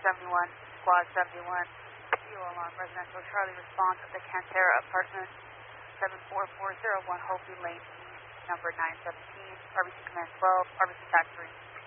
71, Squad 71, Kilo Alarm Residential Charlie response at the Cantera Apartment, 74401 Hopi Lane East, number 917, RBC Command 12, RBC Factory.